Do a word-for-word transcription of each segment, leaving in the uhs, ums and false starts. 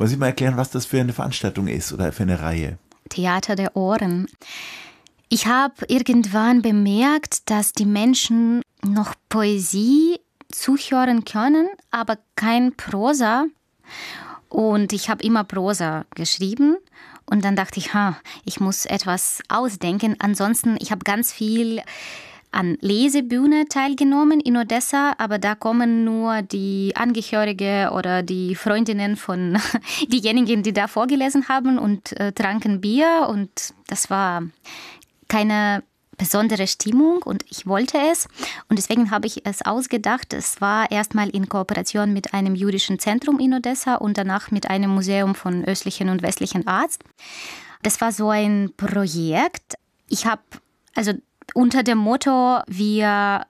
Wollen Sie mal erklären, was das für eine Veranstaltung ist oder für eine Reihe? Theater der Ohren. Ich habe irgendwann bemerkt, dass die Menschen noch Poesie zuhören können, aber kein Prosa. Und ich habe immer Prosa geschrieben. Und dann dachte ich, ha, ich muss etwas ausdenken. Ansonsten, ich habe ganz viel an Lesebühne teilgenommen in Odessa, aber da kommen nur die Angehörige oder die Freundinnen von diejenigen, die da vorgelesen haben und äh, tranken Bier. Und das war keine besondere Stimmung und ich wollte es. Und deswegen habe ich es ausgedacht. Es war erstmal in Kooperation mit einem jüdischen Zentrum in Odessa und danach mit einem Museum von östlichen und westlichen Arzt. Das war so ein Projekt. Ich habe, also unter dem Motto, wir,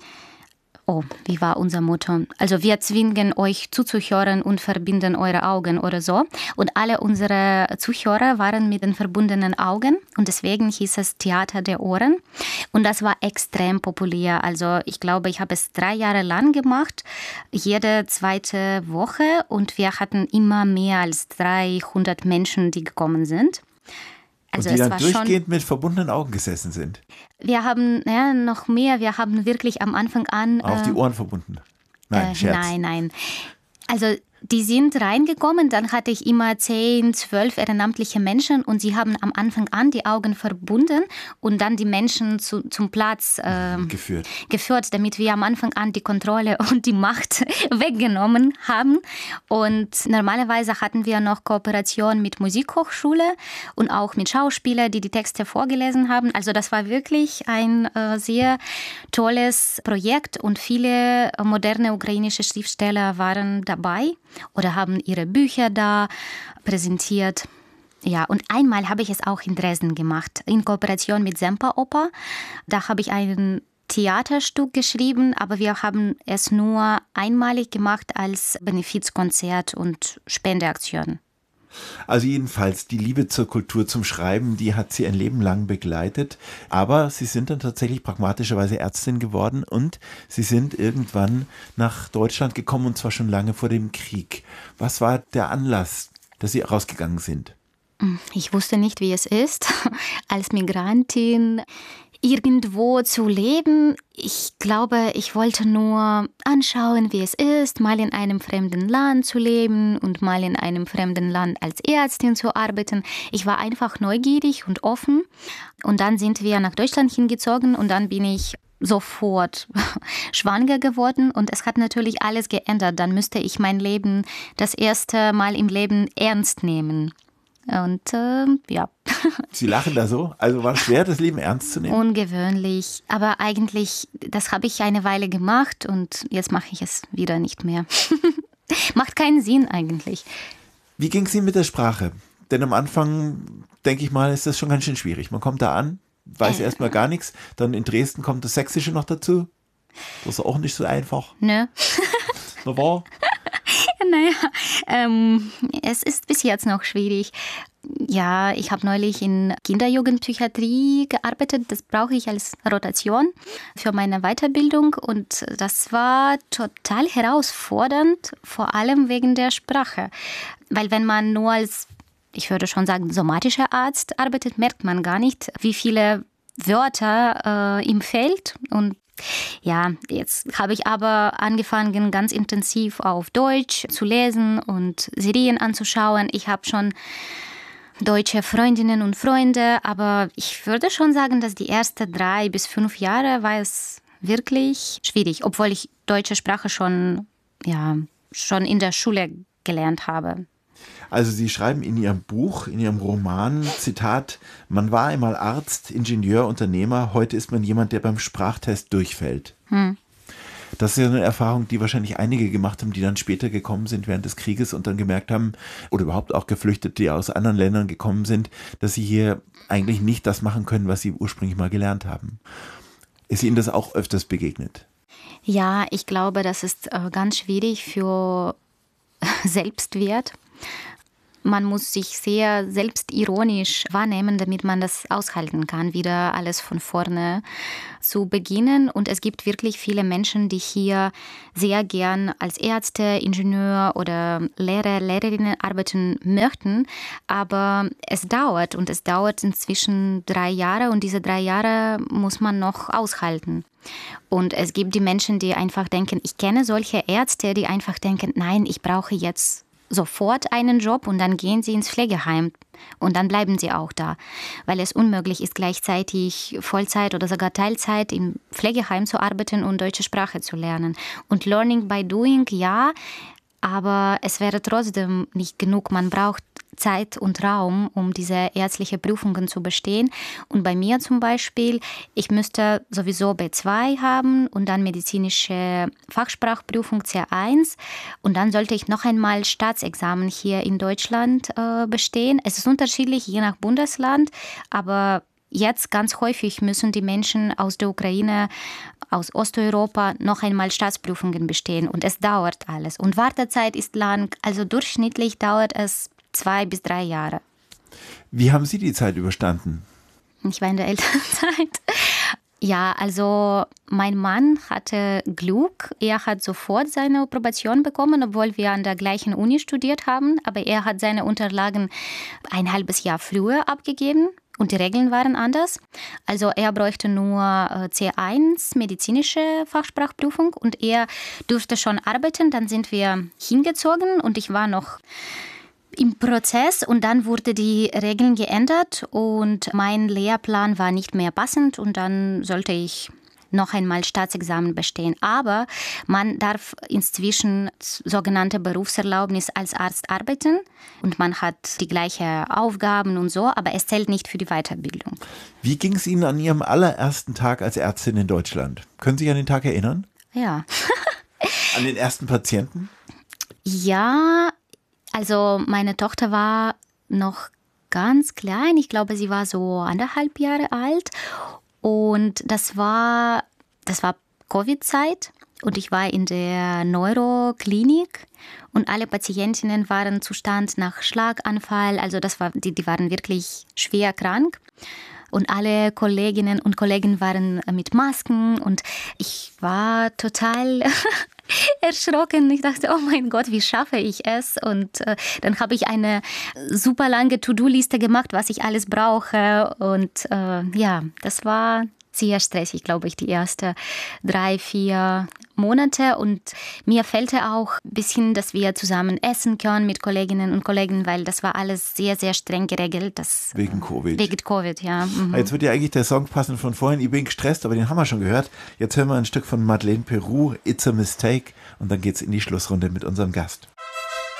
oh, wie war unser Motto? Also wir zwingen euch zuzuhören und verbinden eure Augen oder so. Und alle unsere Zuhörer waren mit den verbundenen Augen und deswegen hieß es Theater der Ohren. Und das war extrem populär. Also ich glaube, ich habe es drei Jahre lang gemacht, jede zweite Woche und wir hatten immer mehr als dreihundert Menschen, die gekommen sind. Also und die dann durchgehend mit verbundenen Augen gesessen sind? Wir haben ja, noch mehr, wir haben wirklich am Anfang an... Auch äh, die Ohren verbunden? Nein, äh, Scherz. Nein, nein. Also die sind reingekommen, dann hatte ich immer zehn, zwölf ehrenamtliche Menschen und sie haben am Anfang an die Augen verbunden und dann die Menschen zu, zum Platz äh, geführt. geführt, damit wir am Anfang an die Kontrolle und die Macht weggenommen haben. Und normalerweise hatten wir noch Kooperation mit Musikhochschule und auch mit Schauspielern, die die Texte vorgelesen haben. Also das war wirklich ein äh, sehr tolles Projekt und viele moderne ukrainische Schriftsteller waren dabei oder haben ihre Bücher da präsentiert. Ja, und einmal habe ich es auch in Dresden gemacht, in Kooperation mit Semperoper. Da habe ich ein Theaterstück geschrieben, aber wir haben es nur einmalig gemacht als Benefizkonzert und Spendeaktion. Also jedenfalls die Liebe zur Kultur, zum Schreiben, die hat Sie ein Leben lang begleitet. Aber Sie sind dann tatsächlich pragmatischerweise Ärztin geworden und Sie sind irgendwann nach Deutschland gekommen und zwar schon lange vor dem Krieg. Was war der Anlass, dass Sie rausgegangen sind? Ich wusste nicht, wie es ist, als Migrantin irgendwo zu leben. Ich glaube, ich wollte nur anschauen, wie es ist, mal in einem fremden Land zu leben und mal in einem fremden Land als Ärztin zu arbeiten. Ich war einfach neugierig und offen. Und dann sind wir nach Deutschland hingezogen und dann bin ich sofort schwanger geworden und es hat natürlich alles geändert. Dann müsste ich mein Leben das erste Mal im Leben ernst nehmen. Und äh, ja. Sie lachen da so? Also war es schwer, das Leben ernst zu nehmen? Ungewöhnlich. Aber eigentlich, das habe ich eine Weile gemacht und jetzt mache ich es wieder nicht mehr. Macht keinen Sinn eigentlich. Wie ging es Ihnen mit der Sprache? Denn am Anfang, denke ich mal, ist das schon ganz schön schwierig. Man kommt da an, weiß äh. erstmal gar nichts. Dann in Dresden kommt das Sächsische noch dazu. Das ist auch nicht so einfach. Nö. Na war? Naja, ähm, es ist bis jetzt noch schwierig. Ja, ich habe neulich in Kinderjugendpsychiatrie gearbeitet. Das brauche ich als Rotation für meine Weiterbildung. Und das war total herausfordernd, vor allem wegen der Sprache. Weil wenn man nur als, ich würde schon sagen, somatischer Arzt arbeitet, merkt man gar nicht, wie viele Wörter äh, ihm fehlt. Und ja, jetzt habe ich aber angefangen, ganz intensiv auf Deutsch zu lesen und Serien anzuschauen. Ich habe schon deutsche Freundinnen und Freunde, aber ich würde schon sagen, dass die ersten drei bis fünf Jahre war es wirklich schwierig, obwohl ich deutsche Sprache schon, ja, schon in der Schule gelernt habe. Also Sie schreiben in Ihrem Buch, in Ihrem Roman, Zitat, man war einmal Arzt, Ingenieur, Unternehmer, heute ist man jemand, der beim Sprachtest durchfällt. Hm. Das ist ja eine Erfahrung, die wahrscheinlich einige gemacht haben, die dann später gekommen sind während des Krieges und dann gemerkt haben, oder überhaupt auch Geflüchtete, die aus anderen Ländern gekommen sind, dass sie hier eigentlich nicht das machen können, was sie ursprünglich mal gelernt haben. Ist Ihnen das auch öfters begegnet? Ja, ich glaube, das ist ganz schwierig für Selbstwert. man muss sich sehr selbstironisch wahrnehmen, damit man das aushalten kann, wieder alles von vorne zu beginnen. Und es gibt wirklich viele Menschen, die hier sehr gern als Ärzte, Ingenieur oder Lehrer, Lehrerinnen arbeiten möchten. Aber es dauert und es dauert inzwischen drei Jahre und diese drei Jahre muss man noch aushalten. Und es gibt die Menschen, die einfach denken, ich kenne solche Ärzte, die einfach denken, nein, ich brauche jetzt sofort einen Job und dann gehen sie ins Pflegeheim und dann bleiben sie auch da, weil es unmöglich ist, gleichzeitig Vollzeit oder sogar Teilzeit im Pflegeheim zu arbeiten und deutsche Sprache zu lernen. Und Learning by Doing, ja, aber es wäre trotzdem nicht genug. Man braucht Zeit und Raum, um diese ärztliche Prüfungen zu bestehen. Und bei mir zum Beispiel, ich müsste sowieso B zwei haben und dann medizinische Fachsprachprüfung C eins. Und dann sollte ich noch einmal Staatsexamen hier in Deutschland äh, bestehen. Es ist unterschiedlich, je nach Bundesland, aber jetzt ganz häufig müssen die Menschen aus der Ukraine, aus Osteuropa noch einmal Staatsprüfungen bestehen. Und es dauert alles. Und Wartezeit ist lang. Also durchschnittlich dauert es zwei bis drei Jahre. Wie haben Sie die Zeit überstanden? Ich war in der Elternzeit. Ja, also mein Mann hatte Glück. Er hat sofort seine Approbation bekommen, obwohl wir an der gleichen Uni studiert haben. Aber er hat seine Unterlagen ein halbes Jahr früher abgegeben. Und die Regeln waren anders. Also er bräuchte nur C eins, medizinische Fachsprachprüfung. Und er durfte schon arbeiten. Dann sind wir hingezogen und ich war noch im Prozess. Und dann wurde die Regeln geändert und mein Lehrplan war nicht mehr passend. Und dann sollte ich noch einmal Staatsexamen bestehen. Aber man darf inzwischen sogenannte Berufserlaubnis als Arzt arbeiten und man hat die gleichen Aufgaben und so, aber es zählt nicht für die Weiterbildung. Wie ging es Ihnen an Ihrem allerersten Tag als Ärztin in Deutschland? Können Sie sich an den Tag erinnern? Ja. An den ersten Patienten? Ja, also meine Tochter war noch ganz klein. Ich glaube, sie war so anderthalb Jahre alt. Und das war, das war Covid-Zeit und ich war in der Neuroklinik und alle Patientinnen waren Zustand nach Schlaganfall, also das war, die, die waren wirklich schwer krank. Und alle Kolleginnen und Kollegen waren mit Masken und ich war total erschrocken. Ich dachte, oh mein Gott, wie schaffe ich es? Und äh, dann habe ich eine super lange To-Do-Liste gemacht, was ich alles brauche. Und äh, ja, das war sehr stressig, glaube ich, die ersten drei, vier Monate. Und mir fehlte auch ein bisschen, dass wir zusammen essen können mit Kolleginnen und Kollegen, weil das war alles sehr, sehr streng geregelt. Das, wegen Covid. Wegen Covid, ja. Mhm. Jetzt wird ja eigentlich der Song passen von vorhin, ich bin gestresst, aber den haben wir schon gehört. Jetzt hören wir ein Stück von Madeleine Peru, It's a Mistake, und dann geht's in die Schlussrunde mit unserem Gast.